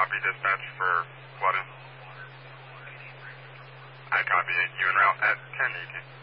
copy dispatch for flooding. I copy it. You en route at 1018.